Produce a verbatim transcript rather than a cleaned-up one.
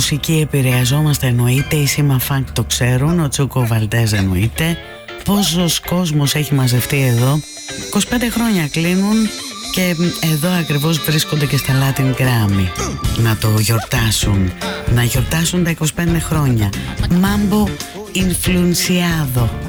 μουσική επηρεαζόμαστε εννοείται, οι Σίμα Φανκ το ξέρουν, ο Τσούκο Βαλτέζ εννοείται. Πόσος κόσμος έχει μαζευτεί εδώ, είκοσι πέντε χρόνια κλείνουν και εδώ ακριβώς βρίσκονται και στα Latin Grammy να το γιορτάσουν, να γιορτάσουν τα είκοσι πέντε χρόνια. Mambo Influenciado.